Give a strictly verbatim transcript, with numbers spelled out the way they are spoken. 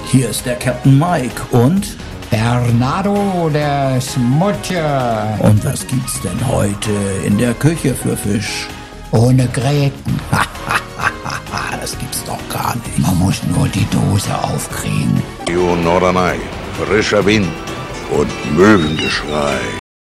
Hier ist der Captain Mike und Bernardo, der Smutje. Und was gibt's denn heute in der Küche für Fisch? Ohne Gräten. Das gibt's doch gar nicht. Man muss nur die Dose aufkriegen. Norderney, frischer Wind und Möwengeschrei.